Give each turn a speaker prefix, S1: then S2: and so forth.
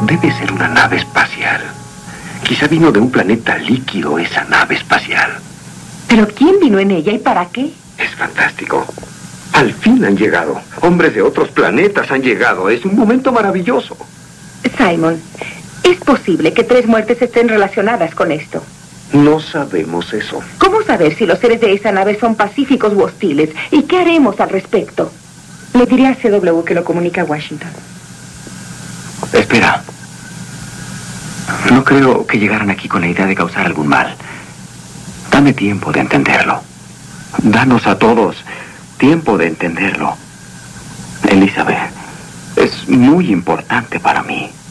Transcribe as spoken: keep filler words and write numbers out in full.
S1: Debe ser una nave espacial. Quizá vino de un planeta líquido esa nave espacial.
S2: ¿Pero quién vino en ella y para qué?
S1: Es fantástico. Al fin han llegado. Hombres de otros planetas han llegado. Es un momento maravilloso.
S2: Simon, ¿es posible que tres muertes estén relacionadas con esto?
S1: No sabemos eso.
S2: ¿Cómo saber si los seres de esa nave son pacíficos u hostiles? ¿Y qué haremos al respecto? Le diré a C W que lo comunique a Washington.
S3: Espera. No creo que llegaran aquí con la idea de causar algún mal. Dame tiempo de entenderlo. Danos a todos tiempo de entenderlo. Elizabeth, es muy importante para mí.